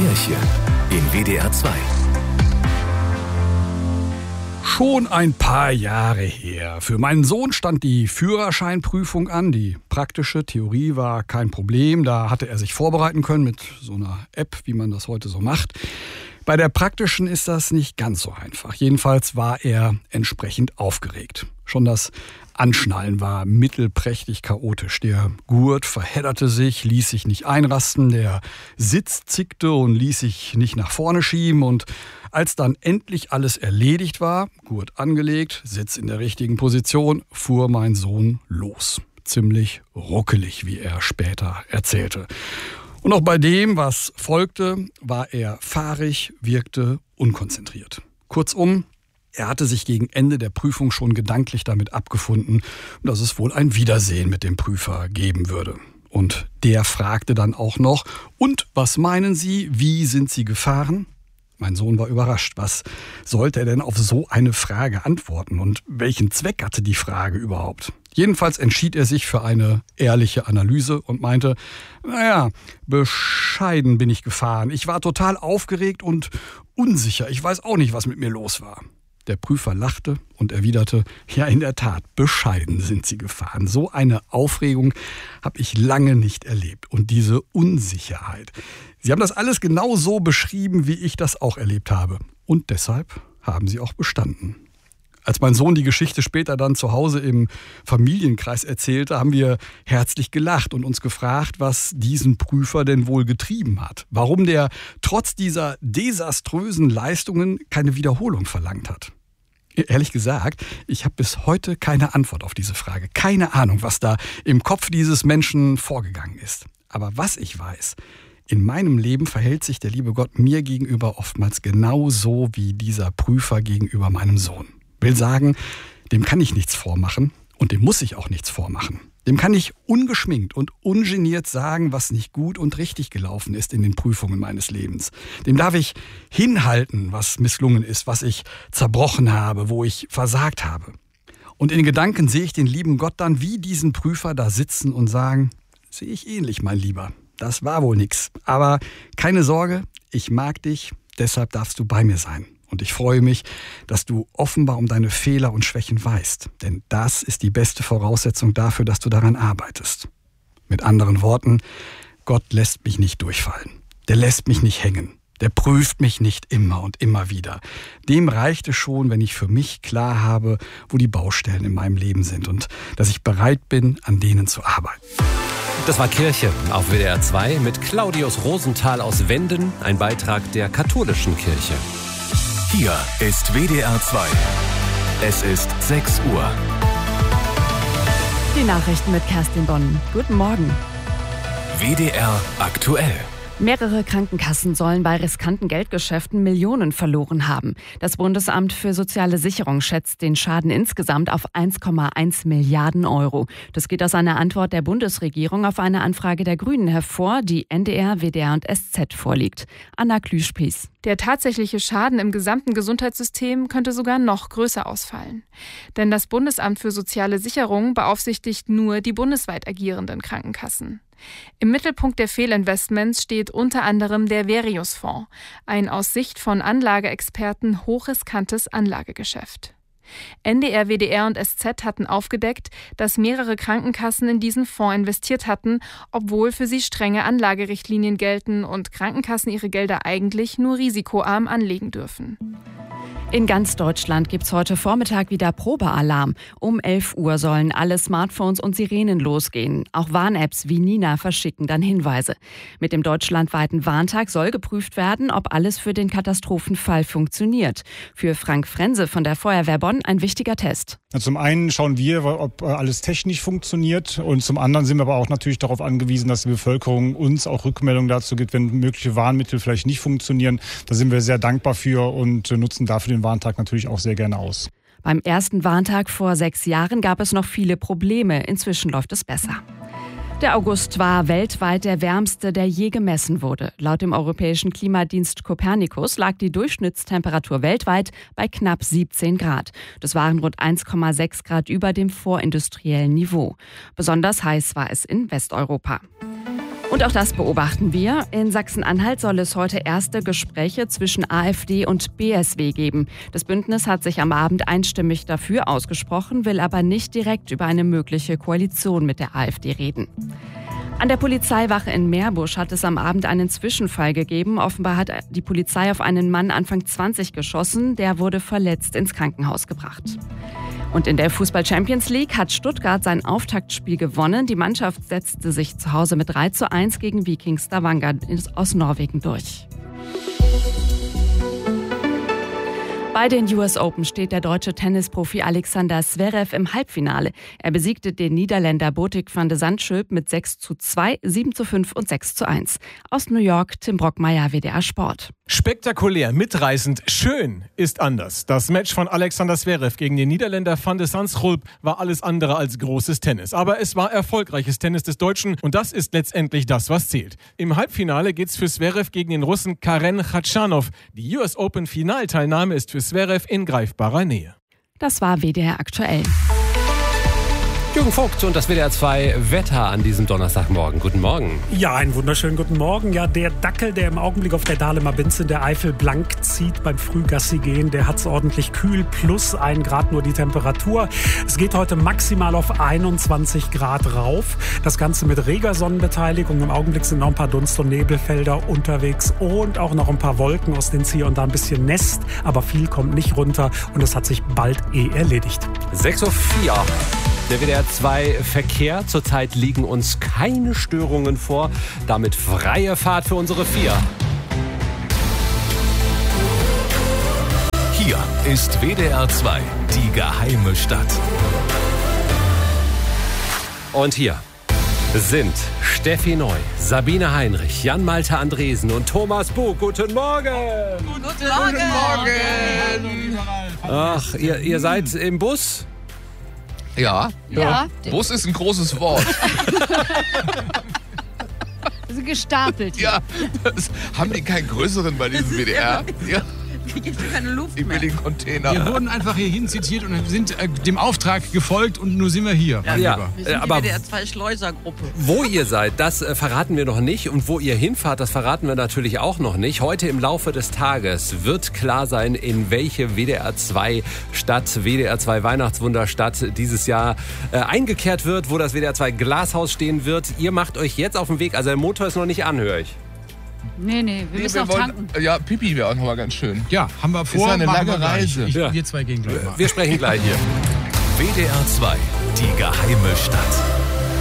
Kirche in WDR 2. Schon ein paar Jahre her. Für meinen Sohn stand die Führerscheinprüfung an. Die praktische Theorie war kein Problem. Da hatte er sich vorbereiten können mit so einer App, wie man das heute so macht. Bei der praktischen ist das nicht ganz so einfach. Jedenfalls war er entsprechend aufgeregt. Schon das Anschnallen war mittelprächtig chaotisch. Der Gurt verhedderte sich, ließ sich nicht einrasten. Der Sitz zickte und ließ sich nicht nach vorne schieben. Und als dann endlich alles erledigt war, Gurt angelegt, Sitz in der richtigen Position, fuhr mein Sohn los. Ziemlich ruckelig, wie er später erzählte. Und auch bei dem, was folgte, war er fahrig, wirkte unkonzentriert. Kurzum, er hatte sich gegen Ende der Prüfung schon gedanklich damit abgefunden, dass es wohl ein Wiedersehen mit dem Prüfer geben würde. Und der fragte dann auch noch: Und was meinen Sie, wie sind Sie gefahren? Mein Sohn war überrascht. Was sollte er denn auf so eine Frage antworten? Und welchen Zweck hatte die Frage überhaupt? Jedenfalls entschied er sich für eine ehrliche Analyse und meinte: Naja, bescheiden bin ich gefahren. Ich war total aufgeregt und unsicher. Ich weiß auch nicht, was mit mir los war. Der Prüfer lachte und erwiderte: Ja, in der Tat, bescheiden sind Sie gefahren. So eine Aufregung habe ich lange nicht erlebt. Und diese Unsicherheit. Sie haben das alles genau so beschrieben, wie ich das auch erlebt habe. Und deshalb haben Sie auch bestanden. Als mein Sohn die Geschichte später dann zu Hause im Familienkreis erzählte, haben wir herzlich gelacht und uns gefragt, was diesen Prüfer denn wohl getrieben hat. Warum der trotz dieser desaströsen Leistungen keine Wiederholung verlangt hat. Ehrlich gesagt, ich habe bis heute keine Antwort auf diese Frage. Keine Ahnung, was da im Kopf dieses Menschen vorgegangen ist. Aber was ich weiß: In meinem Leben verhält sich der liebe Gott mir gegenüber oftmals genauso wie dieser Prüfer gegenüber meinem Sohn. Will sagen, dem kann ich nichts vormachen und dem muss ich auch nichts vormachen. Dem kann ich ungeschminkt und ungeniert sagen, was nicht gut und richtig gelaufen ist in den Prüfungen meines Lebens. Dem darf ich hinhalten, was misslungen ist, was ich zerbrochen habe, wo ich versagt habe. Und in Gedanken sehe ich den lieben Gott dann wie diesen Prüfer da sitzen und sagen: Sehe ich ähnlich, mein Lieber. Das war wohl nix. Aber keine Sorge, ich mag dich, deshalb darfst du bei mir sein. Und ich freue mich, dass du offenbar um deine Fehler und Schwächen weißt. Denn das ist die beste Voraussetzung dafür, dass du daran arbeitest. Mit anderen Worten, Gott lässt mich nicht durchfallen. Der lässt mich nicht hängen. Der prüft mich nicht immer und immer wieder. Dem reicht es schon, wenn ich für mich klar habe, wo die Baustellen in meinem Leben sind und dass ich bereit bin, an denen zu arbeiten. Das war Kirche auf WDR 2 mit Claudius Rosenthal aus Wenden, ein Beitrag der katholischen Kirche. Hier ist WDR 2. Es ist 6 Uhr. Die Nachrichten mit Kerstin Bonn. Guten Morgen. WDR aktuell. Mehrere Krankenkassen sollen bei riskanten Geldgeschäften Millionen verloren haben. Das Bundesamt für soziale Sicherung schätzt den Schaden insgesamt auf 1,1 Milliarden Euro. Das geht aus einer Antwort der Bundesregierung auf eine Anfrage der Grünen hervor, die NDR, WDR und SZ vorliegt. Anna Klüsch-Pies. Der tatsächliche Schaden im gesamten Gesundheitssystem könnte sogar noch größer ausfallen. Denn das Bundesamt für soziale Sicherung beaufsichtigt nur die bundesweit agierenden Krankenkassen. Im Mittelpunkt der Fehlinvestments steht unter anderem der Verius-Fonds, ein aus Sicht von Anlageexperten hochriskantes Anlagegeschäft. NDR, WDR und SZ hatten aufgedeckt, dass mehrere Krankenkassen in diesen Fonds investiert hatten, obwohl für sie strenge Anlagerichtlinien gelten und Krankenkassen ihre Gelder eigentlich nur risikoarm anlegen dürfen. In ganz Deutschland gibt's heute Vormittag wieder Probealarm. Um 11 Uhr sollen alle Smartphones und Sirenen losgehen. Auch Warn-Apps wie Nina verschicken dann Hinweise. Mit dem deutschlandweiten Warntag soll geprüft werden, ob alles für den Katastrophenfall funktioniert. Für Frank Frense von der Feuerwehr Bonn ein wichtiger Test. Zum einen schauen wir, ob alles technisch funktioniert, und zum anderen sind wir aber auch natürlich darauf angewiesen, dass die Bevölkerung uns auch Rückmeldungen dazu gibt, wenn mögliche Warnmittel vielleicht nicht funktionieren. Da sind wir sehr dankbar für und nutzen dafür den Warntag natürlich auch sehr gerne aus. Beim ersten Warntag vor 6 Jahren gab es noch viele Probleme. Inzwischen läuft es besser. Der August war weltweit der wärmste, der je gemessen wurde. Laut dem europäischen Klimadienst Copernicus lag die Durchschnittstemperatur weltweit bei knapp 17 Grad. Das waren rund 1,6 Grad über dem vorindustriellen Niveau. Besonders heiß war es in Westeuropa. Und auch das beobachten wir. In Sachsen-Anhalt soll es heute erste Gespräche zwischen AfD und BSW geben. Das Bündnis hat sich am Abend einstimmig dafür ausgesprochen, will aber nicht direkt über eine mögliche Koalition mit der AfD reden. An der Polizeiwache in Meerbusch hat es am Abend einen Zwischenfall gegeben. Offenbar hat die Polizei auf einen Mann Anfang 20 geschossen. Der wurde verletzt ins Krankenhaus gebracht. Und in der Fußball-Champions League hat Stuttgart sein Auftaktspiel gewonnen. Die Mannschaft setzte sich zu Hause mit 3:1 gegen Viking Stavanger aus Norwegen durch. Bei den US Open steht der deutsche Tennisprofi Alexander Zverev im Halbfinale. Er besiegte den Niederländer Botic van de Zandschulp mit 6:2, 7:5 und 6:1. Aus New York, Tim Brockmeier, WDR Sport. Spektakulär, mitreißend, schön ist anders. Das Match von Alexander Zverev gegen den Niederländer van de Zandschulp war alles andere als großes Tennis. Aber es war erfolgreiches Tennis des Deutschen und das ist letztendlich das, was zählt. Im Halbfinale geht's für Zverev gegen den Russen Karen Khachanov. Die US Open Finalteilnahme ist für Zverev in greifbarer Nähe. Das war WDR aktuell. Jürgen Vogt und das WDR 2 Wetter an diesem Donnerstagmorgen. Guten Morgen. Ja, einen wunderschönen guten Morgen. Ja, der Dackel, der im Augenblick auf der Dahlemer Binz in der Eifel blank zieht beim Frühgassi gehen, der hat es ordentlich kühl, plus 1 Grad nur die Temperatur. Es geht heute maximal auf 21 Grad rauf. Das Ganze mit reger Sonnenbeteiligung. Im Augenblick sind noch ein paar Dunst- und Nebelfelder unterwegs und auch noch ein paar Wolken, aus denen hier und da ein bisschen Nest. Aber viel kommt nicht runter und es hat sich bald erledigt. 6:04 Uhr. Der WDR 2 Verkehr. Zurzeit liegen uns keine Störungen vor. Damit freie Fahrt für unsere 4. Hier ist WDR 2, die geheime Stadt. Und hier sind Steffi Neu, Sabine Heinrich, Jan-Malte Andresen und Thomas Bug. Guten Morgen! Guten Morgen! Ach, ihr seid im Bus? Ja. Bus ist ein großes Wort. Also gestapelt. Ja, haben die keinen größeren bei diesem WDR? Ja. Kriegst du keine Luft Ich will den Container. Wir wurden einfach hierhin zitiert und sind dem Auftrag gefolgt und nur sind wir hier. Ja, Wir sind aber die WDR 2 Schleusergruppe. wo ihr seid, das verraten wir noch nicht. Und wo ihr hinfahrt, das verraten wir natürlich auch noch nicht. Heute im Laufe des Tages wird klar sein, in welche WDR 2 Stadt, WDR 2 Weihnachtswunderstadt dieses Jahr eingekehrt wird, wo das WDR 2 Glashaus stehen wird. Ihr macht euch jetzt auf den Weg, also der Motor ist noch nicht an, höre ich. Nee, wir müssen noch tanken. Ja, Pipi wäre auch noch mal ganz schön. Ja, haben wir vor. Ist eine machen lange wir gleich. Reise. Ja. Wir zwei gehen gleich mal. Wir sprechen gleich hier. WDR 2, die geheime Stadt.